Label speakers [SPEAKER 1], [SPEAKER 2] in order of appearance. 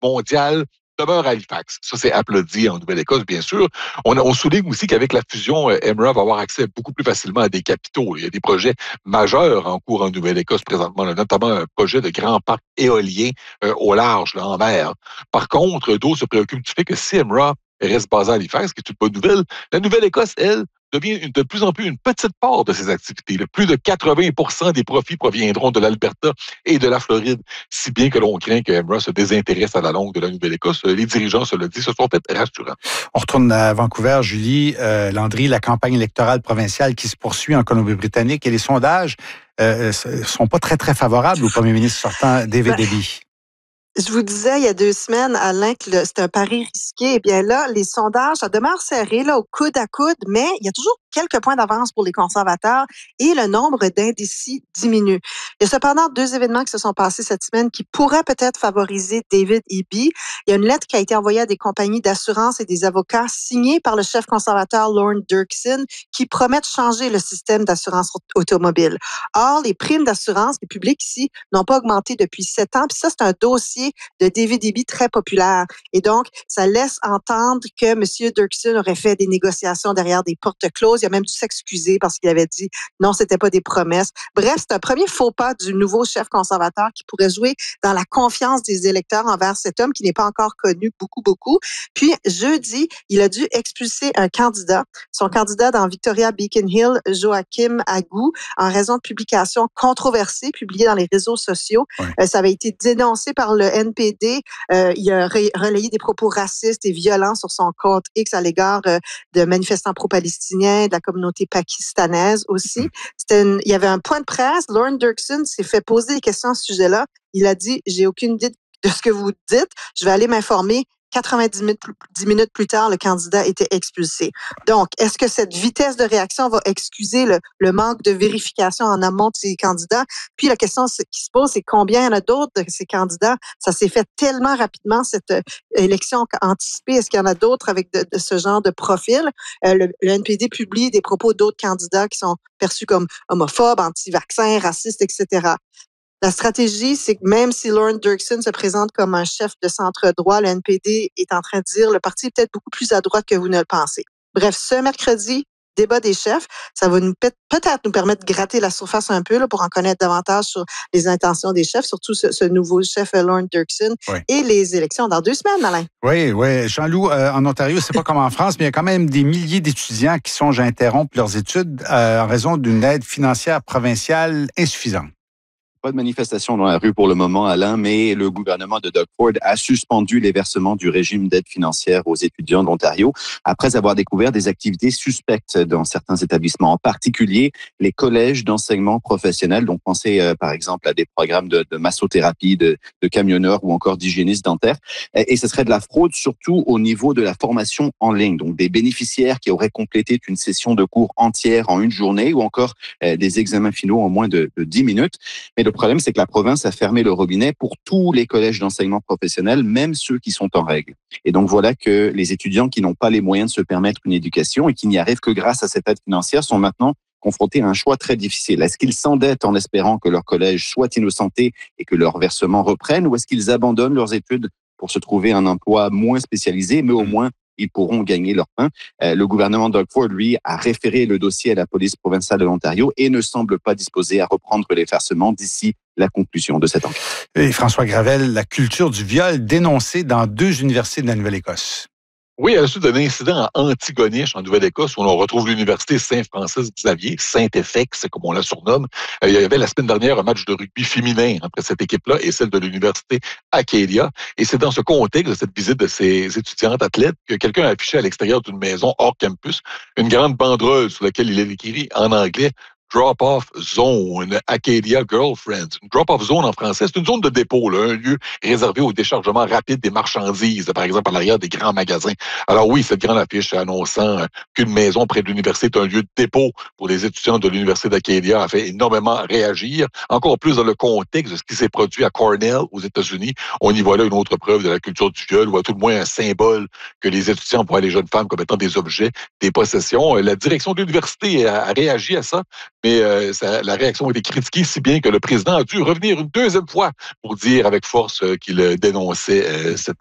[SPEAKER 1] mondiale demeure à Halifax. Ça, c'est applaudi en Nouvelle-Écosse, bien sûr. On souligne aussi qu'avec la fusion, Emera va avoir accès beaucoup plus facilement à des capitaux. Il y a des projets majeurs en cours en Nouvelle-Écosse présentement, là, notamment un projet de grand parc éolien au large, là, en mer. Par contre, d'autres se préoccupent du fait que si Emera reste basé à Halifax, ce qui est une bonne nouvelle, la Nouvelle-Écosse, elle, devient de plus en plus une petite part de ces activités. Là. Plus de 80% des profits proviendront de l'Alberta et de la Floride, si bien que l'on craint que Emera se désintéresse à la longue de la Nouvelle-Écosse. Les dirigeants, cela dit, se sont fait rassurants.
[SPEAKER 2] On retourne à Vancouver, Julie. Landry, la campagne électorale provinciale qui se poursuit en Colombie-Britannique et les sondages sont pas très, très favorables au premier ministre sortant, David Eby.
[SPEAKER 3] Je vous disais il y a 2 semaines, Alain, que c'est un pari risqué. Eh bien là, les sondages, ça demeure serré, là, au coude à coude, mais il y a toujours quelques points d'avance pour les conservateurs et le nombre d'indécis diminue. Il y a cependant 2 événements qui se sont passés cette semaine qui pourraient peut-être favoriser David Eby. Il y a une lettre qui a été envoyée à des compagnies d'assurance et des avocats signée par le chef conservateur Lorne Dirksen qui promet de changer le système d'assurance automobile. Or, les primes d'assurance, les publics ici, n'ont pas augmenté depuis 7 ans. Puis ça, c'est un dossier de David Eby très populaire. Et donc, ça laisse entendre que M. Dirksen aurait fait des négociations derrière des portes closes. Il a même dû s'excuser parce qu'il avait dit non, c'était pas des promesses. Bref, c'est un premier faux pas du nouveau chef conservateur qui pourrait jouer dans la confiance des électeurs envers cet homme qui n'est pas encore connu beaucoup. Puis, jeudi, il a dû expulser un candidat, son candidat dans Victoria Beacon Hill, Joachim Agou, en raison de publications controversées publiées dans les réseaux sociaux. Ouais. Ça avait été dénoncé par le NPD. Il a relayé des propos racistes et violents sur son compte X à l'égard de manifestants pro-palestiniens, de la communauté pakistanaise aussi. Il y avait un point de presse. Lorne Dirksen s'est fait poser des questions à ce sujet-là. Il a dit, j'ai aucune idée de ce que vous dites. Je vais aller m'informer. 90 minutes plus tard, le candidat était expulsé. Donc, est-ce que cette vitesse de réaction va excuser le manque de vérification en amont de ces candidats? Puis la question qui se pose, c'est combien il y en a d'autres de ces candidats? Ça s'est fait tellement rapidement, cette élection anticipée. Est-ce qu'il y en a d'autres avec de ce genre de profil? Le NPD publie des propos d'autres candidats qui sont perçus comme homophobes, anti-vaccins, racistes, etc. La stratégie, c'est que même si Lorne Dirksen se présente comme un chef de centre-droit, le NPD est en train de dire le parti est peut-être beaucoup plus à droite que vous ne le pensez. Bref, ce mercredi, débat des chefs, ça va peut-être nous permettre de gratter la surface un peu là, pour en connaître davantage sur les intentions des chefs, surtout ce nouveau chef Lorne Dirksen et les élections dans 2 semaines, Alain.
[SPEAKER 2] Oui. Jean-Loup, en Ontario, c'est pas comme en France, mais il y a quand même des milliers d'étudiants qui songent à interrompre leurs études en raison d'une aide financière provinciale insuffisante.
[SPEAKER 4] Pas de manifestation dans la rue pour le moment, Alain, mais le gouvernement de Doug Ford a suspendu les versements du régime d'aide financière aux étudiants d'Ontario après avoir découvert des activités suspectes dans certains établissements, en particulier les collèges d'enseignement professionnel. Donc, pensez par exemple à des programmes de massothérapie, de camionneurs ou encore d'hygiénistes dentaires. Et ce serait de la fraude surtout au niveau de la formation en ligne. Donc, des bénéficiaires qui auraient complété une session de cours entière en une journée ou encore des examens finaux en moins de 10 minutes. Mais le problème, c'est que la province a fermé le robinet pour tous les collèges d'enseignement professionnel, même ceux qui sont en règle. Et donc, voilà que les étudiants qui n'ont pas les moyens de se permettre une éducation et qui n'y arrivent que grâce à cette aide financière sont maintenant confrontés à un choix très difficile. Est-ce qu'ils s'endettent en espérant que leur collège soit innocenté et que leurs versements reprennent, ou est-ce qu'ils abandonnent leurs études pour se trouver un emploi moins spécialisé, mais au moins ils pourront gagner leur pain. Le gouvernement Doug Ford, lui, a référé le dossier à la police provinciale de l'Ontario et ne semble pas disposé à reprendre les versements d'ici la conclusion de cette enquête.
[SPEAKER 2] Et François Gravel, la culture du viol dénoncée dans 2 universités de la Nouvelle-Écosse.
[SPEAKER 1] Oui, à la suite d'un incident à Antigonish, en Nouvelle-Écosse, où l'on retrouve l'université Saint-Francis-Xavier, Saint-FX, comme on la surnomme. Il y avait la semaine dernière un match de rugby féminin entre cette équipe-là et celle de l'université Acadia. Et c'est dans ce contexte de cette visite de ces étudiantes athlètes que quelqu'un a affiché à l'extérieur d'une maison hors campus une grande banderole sur laquelle il est écrit en anglais Drop-off Zone, Acadia Girlfriends. Une drop-off zone en français, c'est une zone de dépôt, là, un lieu réservé au déchargement rapide des marchandises, par exemple à l'arrière des grands magasins. Alors oui, cette grande affiche annonçant qu'une maison près de l'université est un lieu de dépôt pour les étudiants de l'université d'Acadia a fait énormément réagir, encore plus dans le contexte de ce qui s'est produit à Cornell aux États-Unis. On y voit là une autre preuve de la culture du viol, ou à tout le moins un symbole que les étudiants voient les jeunes femmes comme étant des objets, des possessions. La direction de l'université a réagi à ça. mais la réaction a été critiquée si bien que le président a dû revenir une deuxième fois pour dire avec force qu'il dénonçait cette